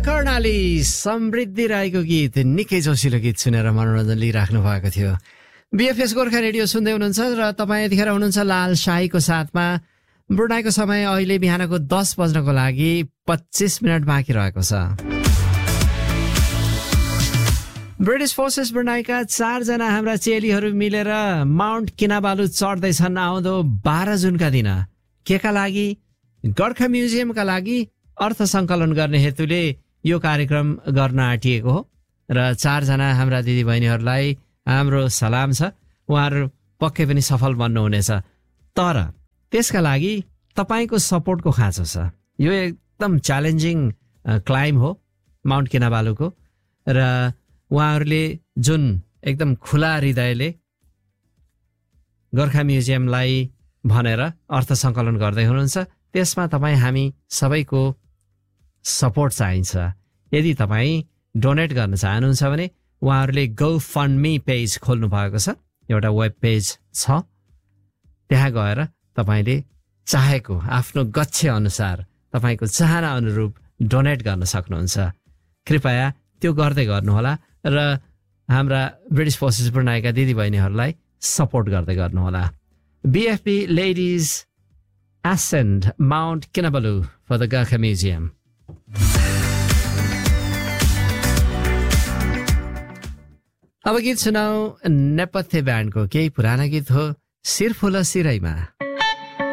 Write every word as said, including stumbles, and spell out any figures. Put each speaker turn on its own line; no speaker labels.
कर्णाली समृद्धि राईको गीत निकै जोसिलो गीत सुनेर मनोरञ्जन लिइराख्नु भएको थियो। बीएफएस गोर्खा रेडियो सुन्दै हुनुहुन्छ र तपाईँ यतिखेर हुनुहुन्छ लाल शाहीको साथमा। ब्रुनाईको समय अहिले बिहानको दस बज्नको लागि पच्चिस मिनट बाँकी रहेको छ। ब्रिटिस फोर्सेस ब्रुनाईका चारजना हाम्रा चेलीहरू मिलेर माउन्ट किनाबालु चढ्दैछन् आउँदो बाह्र जुनका दिन। केका लागि? गोर्खा म्युजियमका लागि अर्थ सङ्कलन गर्ने हेतुले यो कार्यक्रम गर्न आँटिएको हो र चारजना हाम्रा दिदीबहिनीहरूलाई हाम्रो सलाम छ। उहाँहरू पक्कै पनि सफल बन्नुहुनेछ। तर त्यसका लागि तपाईँको सपोर्टको खाँचो छ। यो एकदम च्यालेन्जिङ क्लाइम्ब हो माउन्ट किनाबालुको र उहाँहरूले जुन एकदम खुला हृदयले गोर्खा म्युजियमलाई भनेर अर्थ सङ्कलन गर्दै हुनुहुन्छ, त्यसमा तपाईँ हामी सबैको सपोर्ट चाहिन्छ। यदि तपाईँ डोनेट गर्न चाहनुहुन्छ भने उहाँहरूले गो फन्ड मी पेज खोल्नु भएको छ, एउटा वेब पेज छ। त्यहाँ गएर तपाईँले चाहेको आफ्नो गच्छे अनुसार तपाईँको चाहना अनुरूप डोनेट गर्न सक्नुहुन्छ। कृपया त्यो गर्दै गर्नुहोला र हाम्रा ब्रिटिस फोर्सेस ब्रुनाईका दिदीबहिनीहरूलाई सपोर्ट गर्दै गर्नुहोला। BFP ladies ascend Mount Kinabalu for the Gorkha Museum. अब गीत सुनाऊ नेपथ्य ब्यान्डको केही पुराना गीत हो सिरफुल सिरैमा।